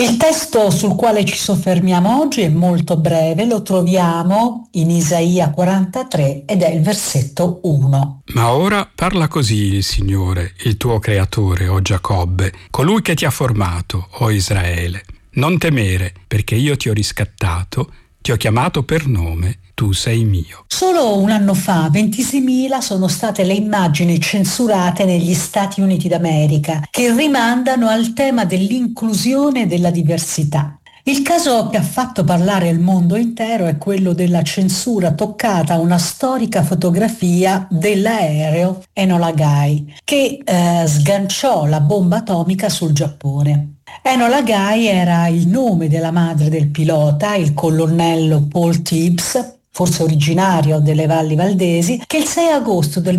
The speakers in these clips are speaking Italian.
Il testo sul quale ci soffermiamo oggi è molto breve, lo troviamo in Isaia 43 ed è il versetto 1. Ma ora parla così il Signore, il tuo creatore, o Giacobbe, colui che ti ha formato, o Israele. Non temere, perché io ti ho riscattato, ti ho chiamato per nome, tu sei mio. Solo un anno fa 26.000 sono state le immagini censurate negli Stati Uniti d'America, che rimandano al tema dell'inclusione e della diversità. Il caso che ha fatto parlare il mondo intero è quello della censura toccata a una storica fotografia dell'aereo Enola Gay, che sganciò la bomba atomica sul Giappone. Enola Gay era il nome della madre del pilota, il colonnello Paul Tibbs, forse originario delle Valli Valdesi, che il 6 agosto del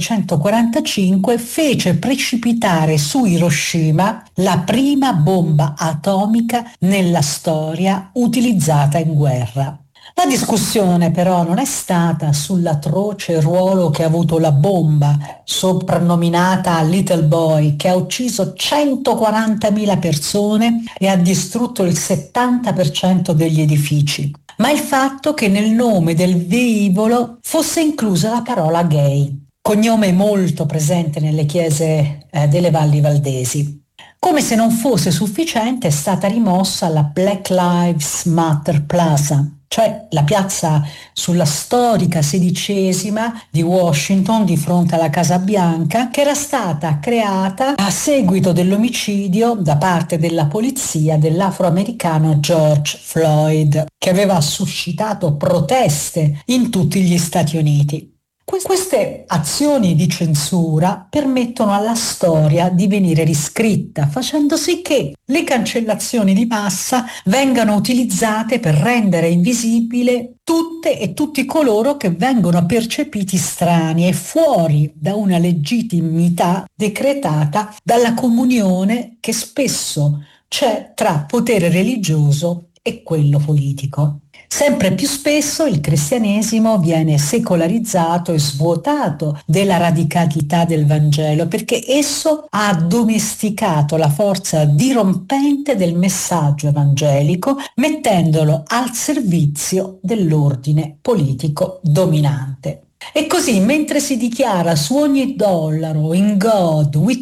1945 fece precipitare su Hiroshima la prima bomba atomica nella storia utilizzata in guerra. La discussione però non è stata sull'atroce ruolo che ha avuto la bomba, soprannominata Little Boy, che ha ucciso 140.000 persone e ha distrutto il 70% degli edifici, ma il fatto che nel nome del velivolo fosse inclusa la parola gay, cognome molto presente nelle chiese delle Valli Valdesi. Come se non fosse sufficiente, è stata rimossa la Black Lives Matter Plaza, cioè la piazza sulla storica 16ª di Washington di fronte alla Casa Bianca, che era stata creata a seguito dell'omicidio da parte della polizia dell'afroamericano George Floyd, che aveva suscitato proteste in tutti gli Stati Uniti. Queste azioni di censura permettono alla storia di venire riscritta, facendo sì che le cancellazioni di massa vengano utilizzate per rendere invisibile tutte e tutti coloro che vengono percepiti strani e fuori da una legittimità decretata dalla comunione che spesso c'è tra potere religioso e quello politico. Sempre più spesso il cristianesimo viene secolarizzato e svuotato della radicalità del Vangelo, perché esso ha addomesticato la forza dirompente del messaggio evangelico, mettendolo al servizio dell'ordine politico dominante. E così, mentre si dichiara su ogni dollaro "In God we